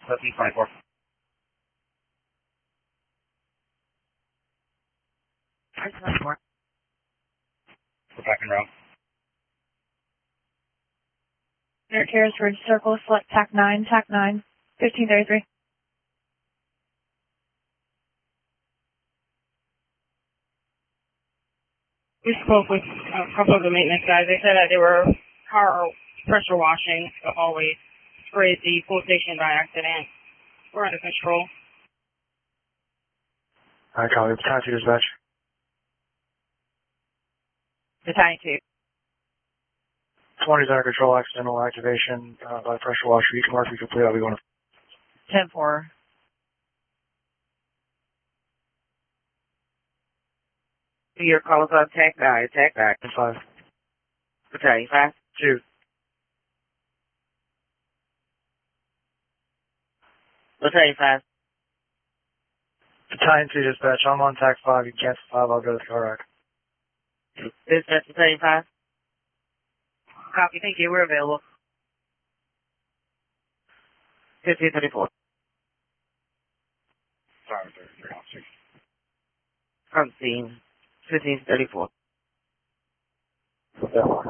1324. We're back in row. Air Carriers Ridge Circle, select TAC 9, 1533. We spoke with a couple of the maintenance guys. They said that they were car pressure washing the hallway, sprayed the full station by accident. We're under control. Alright, copy. Battalion 2 dispatch. Battalion 2. 20's under control, accidental activation by pressure washer. You can mark me complete. I'll be going to 10-4. Your calls on attack back. 5. Battalion 5. 2. Battalion 5. Battalion 2 dispatch. I'm on TAC 5. You cancel 5. I'll go to the car rack. Dispatch Battalion 5. Copy. Thank you. We're available. 1534. Sorry, 33 officer. On scene. 1534.